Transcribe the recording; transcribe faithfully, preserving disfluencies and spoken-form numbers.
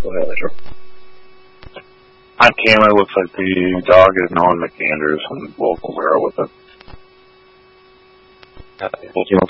Go ahead. Sure. On camera, it looks like the dog is Nolan McAndrews, and we'll go with it. Uh, we'll